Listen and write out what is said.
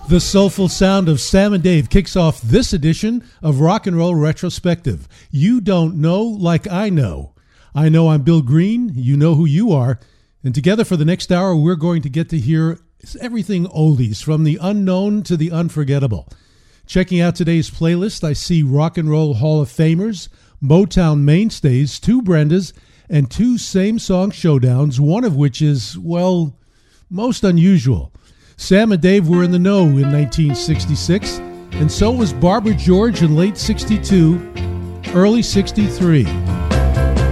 The soulful sound of Sam and Dave kicks off this edition of Rock and Roll Retrospective. You don't know like I know. I know I'm Bill Green. You know who you are. And together for the next hour, we're going to get to hear everything oldies, from the unknown to the unforgettable. Checking out today's playlist, I see Rock and Roll Hall of Famers, Motown mainstays, 2 Brendas, and 2 same-song showdowns, one of which is, well, most unusual. Sam and Dave were in the know in 1966, and so was Barbara George in late 62, early 63.